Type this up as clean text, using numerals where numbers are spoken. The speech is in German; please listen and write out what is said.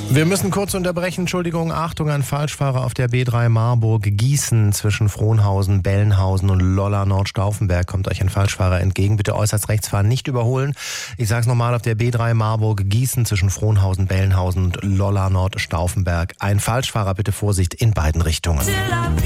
Wir müssen kurz unterbrechen. Entschuldigung, Achtung, ein Falschfahrer auf der B3 Marburg-Gießen zwischen Frohnhausen, Bellenhausen und Lolla-Nordstauffenberg. Kommt euch ein Falschfahrer entgegen. Bitte äußerst rechts fahren, nicht überholen. Ich sag's nochmal, auf der B3 Marburg-Gießen zwischen Frohnhausen, Bellenhausen und Lolla-Nordstauffenberg. Ein Falschfahrer, bitte Vorsicht in beiden Richtungen.